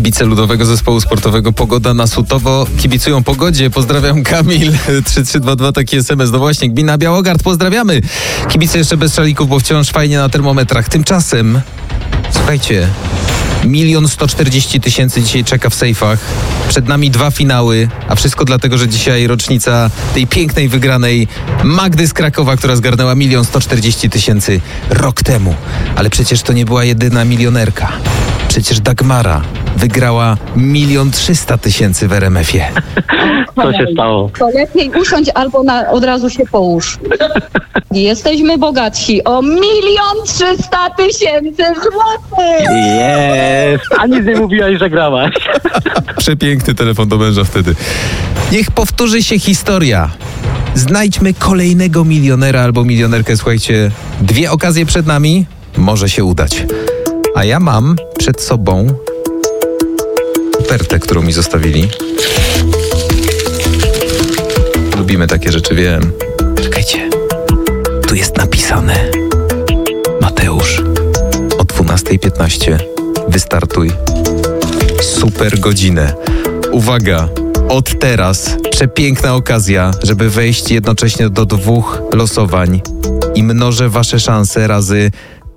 Kibice Ludowego Zespołu Sportowego Pogoda na Sutowo kibicują pogodzie. Pozdrawiam, Kamil. 3322, taki SMS. No właśnie, gmina Białogard, pozdrawiamy. Kibice jeszcze bez szalików, bo wciąż fajnie na termometrach. Tymczasem, słuchajcie, 1 140 000 dzisiaj czeka w sejfach. Przed nami 2 finały, a wszystko dlatego, że dzisiaj rocznica tej pięknej wygranej Magdy z Krakowa, która zgarnęła 1 140 000 rok temu. Ale przecież to nie była jedyna milionerka. Przecież Dagmara wygrała 1 300 000 w RMF-ie. Co się stało? To lepiej usiądź albo od razu się połóż. Jesteśmy bogatsi o 1 300 000 złotych! Jest! A nic nie mówiłaś, że grałaś. Przepiękny telefon do męża wtedy. Niech powtórzy się historia. Znajdźmy kolejnego milionera albo milionerkę. Słuchajcie, 2 okazje przed nami. Może się udać. A ja mam przed sobą ofertę, którą mi zostawili. Lubimy takie rzeczy, wiem. Czekajcie. Tu jest napisane: Mateusz, o 12:15 wystartuj. Super godzinę. Uwaga, od teraz przepiękna okazja, żeby wejść jednocześnie do 2 losowań i mnożę wasze szanse razy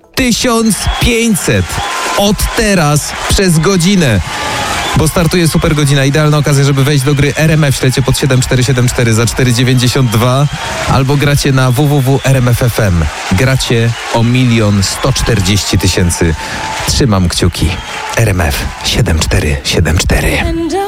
1500. Od teraz przez godzinę. Bo startuje super godzina. Idealna okazja, żeby wejść do gry RMF. Śledźcie pod 7474 za 4,92 albo gracie na www.rmf.fm. Gracie o 1 140 000. Trzymam kciuki. RMF 7474.